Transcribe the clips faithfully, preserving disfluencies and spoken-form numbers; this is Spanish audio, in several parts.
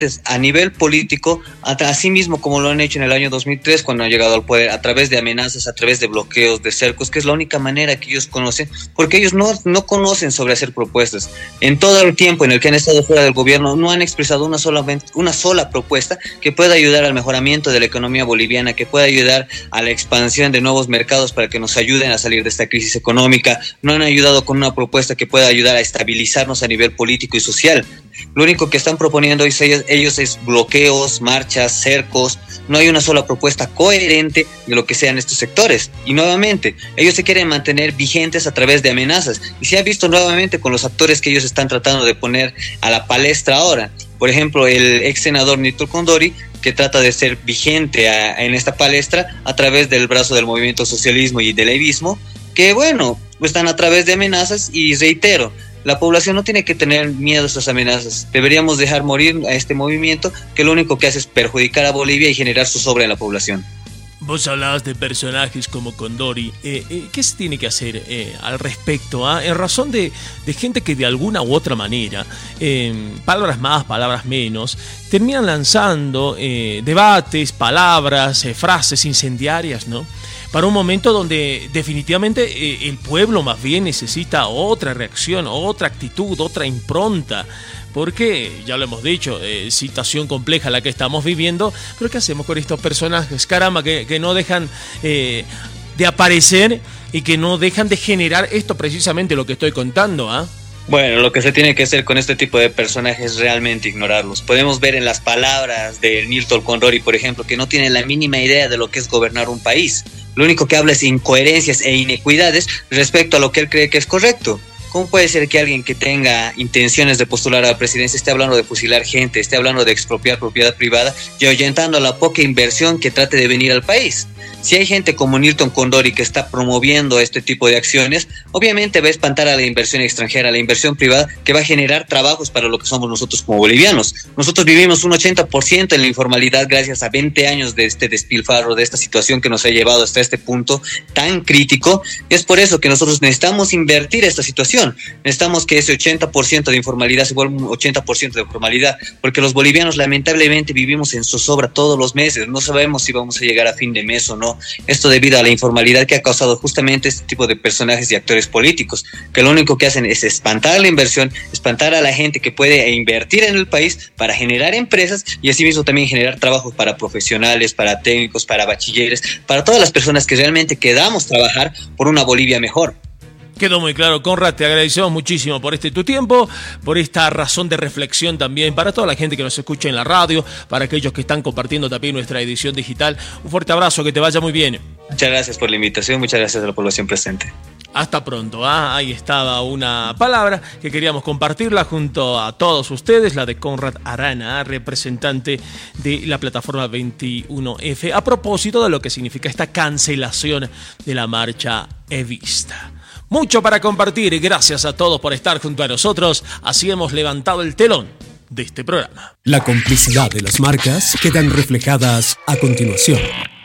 a nivel político, así mismo como lo han hecho en el año dos mil tres cuando han llegado al poder, a través de amenazas, a través de bloqueos, de cercos, que es la única manera que ellos conocen, porque ellos no, no conocen sobre hacer propuestas. En todo el tiempo en el que han estado fuera del gobierno no han expresado una sola, una sola propuesta que pueda ayudar al mejoramiento de la economía boliviana, que pueda ayudar a la expansión de nuevos mercados para que nos ayuden a salir de esta crisis económica. No han ayudado con una propuesta que pueda ayudar a estabilizarnos a nivel político y social. Lo único que están proponiendo ellos, ellos es bloqueos, marchas, cercos. No hay una sola propuesta coherente de lo que sean estos sectores. Y nuevamente, ellos se quieren mantener vigentes a través de amenazas. Y se ha visto nuevamente con los actores que ellos están tratando de poner a la palestra ahora. Por ejemplo, el ex senador Nilton Condori, que trata de ser vigente a, en esta palestra a través del brazo del movimiento socialismo y del levismo, que bueno, están a través de amenazas. Y reitero, la población no tiene que tener miedo a estas amenazas. Deberíamos dejar morir a este movimiento que lo único que hace es perjudicar a Bolivia y generar zozobra en la población. Vos hablabas de personajes como Condori. Eh, eh, ¿Qué se tiene que hacer eh, al respecto? ¿Ah? En razón de, de gente que de alguna u otra manera, eh, palabras más, palabras menos, terminan lanzando eh, debates, palabras, eh, frases incendiarias, ¿no? Para un momento donde definitivamente eh, el pueblo más bien necesita otra reacción, otra actitud, otra impronta. Porque, ya lo hemos dicho, eh, situación compleja la que estamos viviendo, pero ¿qué hacemos con estos personajes? Caramba, que, que no dejan eh, de aparecer y que no dejan de generar esto precisamente lo que estoy contando, ¿ah? ¿eh? Bueno, lo que se tiene que hacer con este tipo de personajes es realmente ignorarlos. Podemos ver en las palabras de Nilton Condori, por ejemplo, que no tiene la mínima idea de lo que es gobernar un país. Lo único que habla es incoherencias e inequidades respecto a lo que él cree que es correcto. ¿Cómo puede ser que alguien que tenga intenciones de postular a la presidencia esté hablando de fusilar gente, esté hablando de expropiar propiedad privada y ahuyentando la poca inversión que trate de venir al país? Si hay gente como Nilton Condori que está promoviendo este tipo de acciones, obviamente va a espantar a la inversión extranjera, a la inversión privada, que va a generar trabajos para lo que somos nosotros como bolivianos. Nosotros vivimos un ochenta por ciento en la informalidad gracias a veinte años de este despilfarro, de esta situación que nos ha llevado hasta este punto tan crítico. Es por eso que nosotros necesitamos invertir esta situación. Necesitamos que ese ochenta por ciento de informalidad se vuelva un ochenta por ciento de formalidad, porque los bolivianos lamentablemente vivimos en zozobra todos los meses. No sabemos si vamos a llegar a fin de mes o no. Esto debido a la informalidad que ha causado justamente este tipo de personajes y actores políticos, que lo único que hacen es espantar la inversión, espantar a la gente que puede invertir en el país para generar empresas y asimismo también generar trabajos para profesionales, para técnicos, para bachilleres, para todas las personas que realmente queramos trabajar por una Bolivia mejor. Quedó muy claro, Conrad, te agradecemos muchísimo por este tu tiempo, por esta razón de reflexión también, para toda la gente que nos escucha en la radio, para aquellos que están compartiendo también nuestra edición digital. Un fuerte abrazo, que te vaya muy bien. Muchas gracias por la invitación, muchas gracias a la población presente. Hasta pronto. ¿ah? Ahí estaba una palabra que queríamos compartirla junto a todos ustedes, la de Conrad Arana, representante de la plataforma veintiuno efe, a propósito de lo que significa esta cancelación de la marcha Evista. Mucho para compartir, gracias a todos por estar junto a nosotros, así hemos levantado el telón de este programa. La complicidad de las marcas quedan reflejadas a continuación.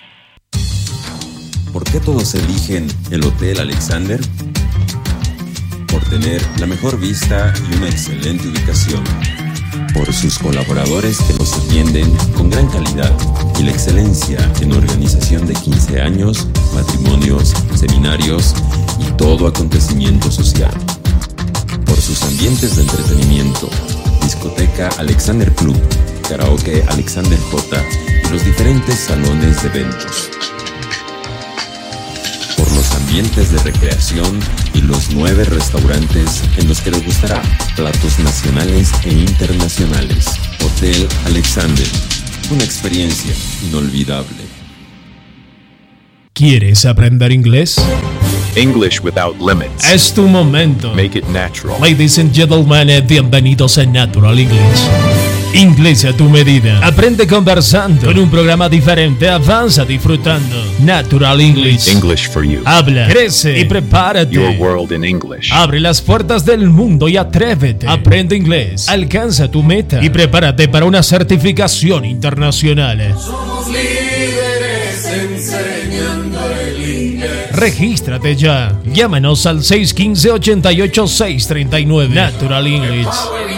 ¿Por qué todos eligen el Hotel Alexander? Por tener la mejor vista y una excelente ubicación. Por sus colaboradores que nos atienden con gran calidad y la excelencia en organización de quince años, matrimonios, seminarios y todo acontecimiento social. Por sus ambientes de entretenimiento, discoteca Alexander Club, karaoke Alexander J y los diferentes salones de eventos. Por los ambientes de recreación y los nueve restaurantes en los que les gustará platos nacionales e internacionales. Hotel Alexander, una experiencia inolvidable. ¿Quieres aprender inglés? English without limits. Es tu momento. Make it natural. Ladies and gentlemen, bienvenidos a Natural English. Inglés a tu medida. Aprende conversando. Con un programa diferente, avanza disfrutando. Natural English. English for you. Habla, crece y prepárate. Your world in English. Abre las puertas del mundo y atrévete. Aprende inglés. Alcanza tu meta y prepárate para una certificación internacional. Somos líderes enseñando el inglés. Regístrate ya. Llámanos al seis uno cinco, ocho ocho, seis tres nueve. Natural English.